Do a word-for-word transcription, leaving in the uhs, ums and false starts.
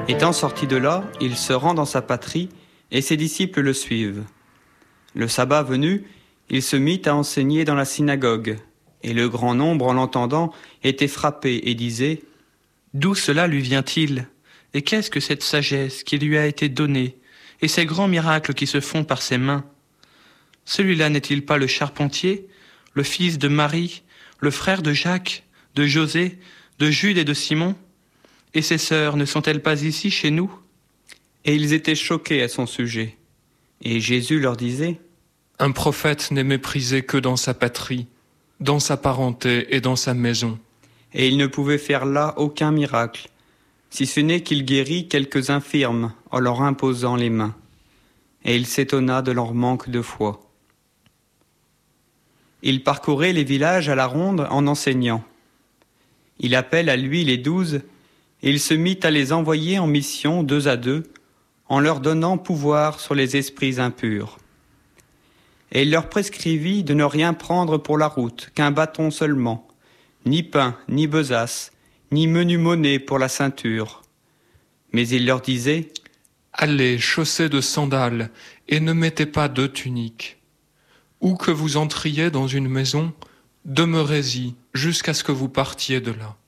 Étant sorti de là, il se rend dans sa patrie, et ses disciples le suivent. Le sabbat venu, il se mit à enseigner dans la synagogue, et le grand nombre, en l'entendant, était frappé et disait : « D'où cela lui vient-il ? Et qu'est-ce que cette sagesse qui lui a été donnée, et ces grands miracles qui se font par ses mains ? Celui-là n'est-il pas le charpentier, le fils de Marie, le frère de Jacques, de José, de Jude et de Simon ? Et ses sœurs ne sont-elles pas ici chez nous ? » Et ils étaient choqués à son sujet. Et Jésus leur disait : « Un prophète n'est méprisé que dans sa patrie, dans sa parenté et dans sa maison. » Et il ne pouvait faire là aucun miracle, si ce n'est qu'il guérit quelques infirmes en leur imposant les mains. Et il s'étonna de leur manque de foi. Il parcourait les villages à la ronde en enseignant. Il appelle à lui les douze, et il se mit à les envoyer en mission deux à deux, en leur donnant pouvoir sur les esprits impurs. Et il leur prescrivit de ne rien prendre pour la route, qu'un bâton seulement, ni pain, ni besace, ni menu monnaie pour la ceinture. Mais il leur disait : « Allez, chaussés de sandales, et ne mettez pas deux tuniques. Où que vous entriez dans une maison, demeurez-y jusqu'à ce que vous partiez de là.